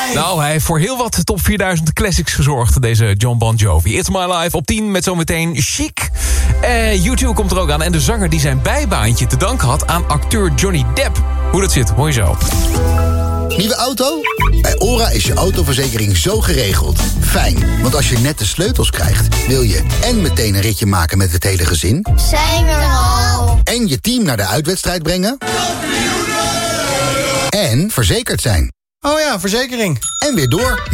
Nou, hij heeft voor heel wat top 4000 classics gezorgd, deze Jon Bon Jovi. It's My Life op 10 met zometeen Chic. U2 komt er ook aan en de zanger die zijn bijbaantje te danken had aan acteur Johnny Depp. Hoe dat zit, hoor je zo. Nieuwe auto? Bij ORA is je autoverzekering zo geregeld. Fijn, want als je net de sleutels krijgt, wil je en meteen een ritje maken met het hele gezin. Zijn we al? En je team naar de uitwedstrijd brengen. En verzekerd zijn. Oh ja, verzekering. En weer door.